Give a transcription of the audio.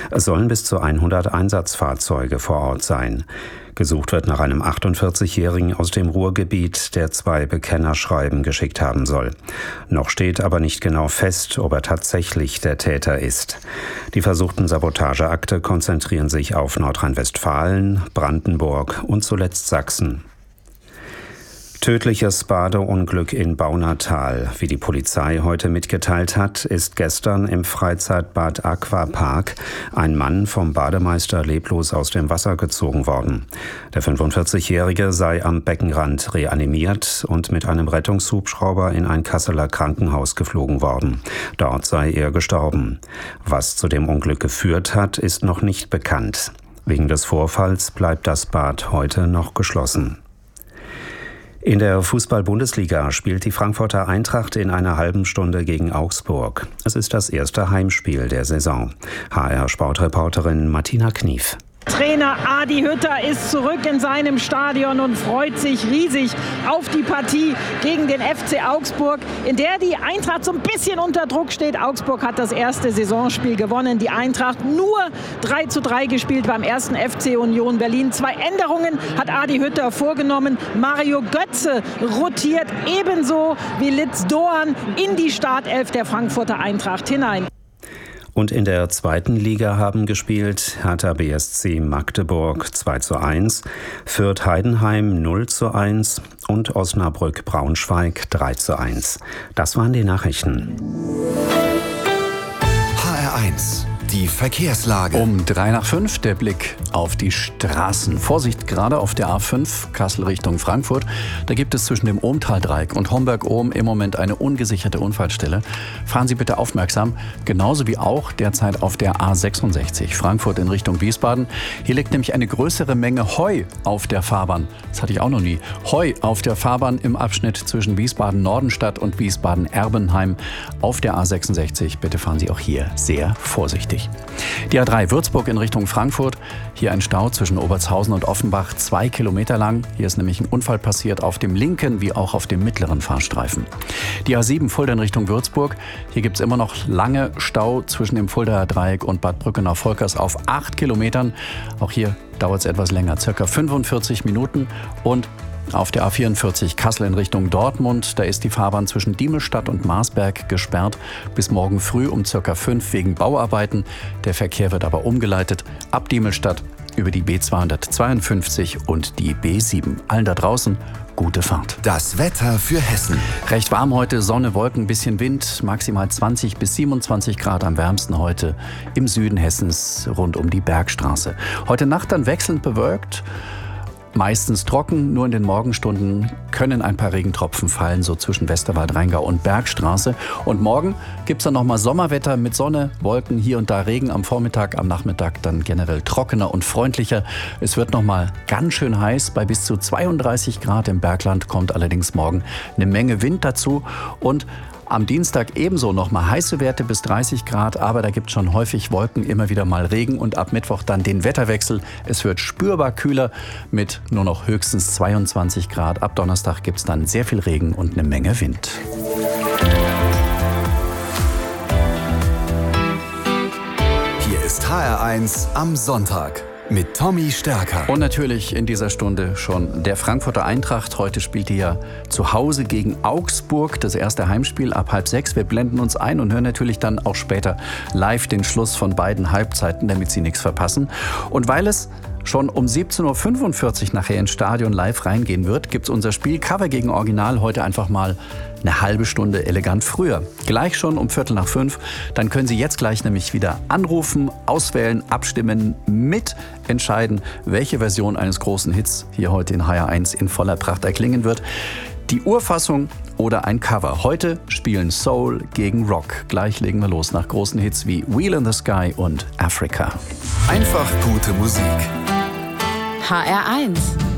Es sollen bis zu 100 Einsatzfahrzeuge vor Ort sein. Gesucht wird nach einem 48-Jährigen aus dem Ruhrgebiet, der 2 Bekennerschreiben geschickt haben soll. Noch steht aber nicht genau fest, ob er tatsächlich der Täter ist. Die versuchten Sabotageakte konzentrieren sich auf Nordrhein-Westfalen, Brandenburg und zuletzt Sachsen. Tödliches Badeunglück in Baunatal. Wie die Polizei heute mitgeteilt hat, ist gestern im Freizeitbad Aquapark ein Mann vom Bademeister leblos aus dem Wasser gezogen worden. Der 45-Jährige sei am Beckenrand reanimiert und mit einem Rettungshubschrauber in ein Kasseler Krankenhaus geflogen worden. Dort sei er gestorben. Was zu dem Unglück geführt hat, ist noch nicht bekannt. Wegen des Vorfalls bleibt das Bad heute noch geschlossen. In der Fußball-Bundesliga spielt die Frankfurter Eintracht in einer halben Stunde gegen Augsburg. Es ist das erste Heimspiel der Saison. HR-Sportreporterin Martina Knief. Trainer Adi Hütter ist zurück in seinem Stadion und freut sich riesig auf die Partie gegen den FC Augsburg, in der die Eintracht so ein bisschen unter Druck steht. Augsburg hat das erste Saisonspiel gewonnen, die Eintracht nur 3:3 gespielt beim ersten FC Union Berlin. 2 Änderungen hat Adi Hütter vorgenommen. Mario Götze rotiert ebenso wie Litz Doan in die Startelf der Frankfurter Eintracht hinein. Und in der zweiten Liga haben gespielt Hertha BSC Magdeburg 2:1, Fürth Heidenheim 0:1 und Osnabrück Braunschweig 3:1. Das waren die Nachrichten. HR1, die Verkehrslage. Um 3:05 der Blick auf die Straßen. Vorsicht, gerade auf der A5 Kassel Richtung Frankfurt. Da gibt es zwischen dem Ohmtaldreieck und Homberg-Ohm im Moment eine ungesicherte Unfallstelle. Fahren Sie bitte aufmerksam, genauso wie auch derzeit auf der A66 Frankfurt in Richtung Wiesbaden. Hier liegt nämlich eine größere Menge Heu auf der Fahrbahn. Das hatte ich auch noch nie. Heu auf der Fahrbahn im Abschnitt zwischen Wiesbaden-Nordenstadt und Wiesbaden-Erbenheim auf der A66. Bitte fahren Sie auch hier sehr vorsichtig. Die A3 Würzburg in Richtung Frankfurt. Hier ein Stau zwischen Obertshausen und Offenbach, 2 Kilometer lang. Hier ist nämlich ein Unfall passiert auf dem linken wie auch auf dem mittleren Fahrstreifen. Die A7 Fulda in Richtung Würzburg. Hier gibt es immer noch lange Stau zwischen dem Fuldaer Dreieck und Bad Brückenau-Volkers auf 8 Kilometern. Auch hier dauert es etwas länger, circa 45 Minuten. Und auf der A44 Kassel in Richtung Dortmund, da ist die Fahrbahn zwischen Diemelstadt und Marsberg gesperrt bis morgen früh um ca. 5 wegen Bauarbeiten. Der Verkehr wird aber umgeleitet ab Diemelstadt über die B252 und die B7. Allen da draußen gute Fahrt. Das Wetter für Hessen. Recht warm heute, Sonne, Wolken, bisschen Wind, maximal 20 bis 27 Grad, am wärmsten heute im Süden Hessens rund um die Bergstraße. Heute Nacht dann wechselnd bewölkt. Meistens trocken, nur in den Morgenstunden können ein paar Regentropfen fallen, so zwischen Westerwald, Rheingau und Bergstraße. Und morgen gibt es dann nochmal Sommerwetter mit Sonne, Wolken, hier und da Regen am Vormittag, am Nachmittag dann generell trockener und freundlicher. Es wird nochmal ganz schön heiß, bei bis zu 32 Grad im Bergland kommt allerdings morgen eine Menge Wind dazu und am Dienstag ebenso nochmal heiße Werte bis 30 Grad, aber da gibt es schon häufig Wolken, immer wieder mal Regen und ab Mittwoch dann den Wetterwechsel. Es wird spürbar kühler mit nur noch höchstens 22 Grad. Ab Donnerstag gibt es dann sehr viel Regen und eine Menge Wind. Hier ist HR1 am Sonntag. Mit Tommy Stärker. Und natürlich in dieser Stunde schon der Frankfurter Eintracht. Heute spielt die ja zu Hause gegen Augsburg. Das erste Heimspiel ab 5:30. Wir blenden uns ein und hören natürlich dann auch später live den Schluss von beiden Halbzeiten, damit Sie nichts verpassen. Und weil es schon um 17:45 Uhr nachher ins Stadion live reingehen wird, gibt es unser Spiel Cover gegen Original heute einfach mal eine halbe Stunde elegant früher. Gleich schon um 4:45. Dann können Sie jetzt gleich nämlich wieder anrufen, auswählen, abstimmen, mitentscheiden, welche Version eines großen Hits hier heute in HR1 in voller Pracht erklingen wird. Die Urfassung oder ein Cover. Heute spielen Soul gegen Rock. Gleich legen wir los nach großen Hits wie Wheel in the Sky und Africa. Einfach gute Musik. HR1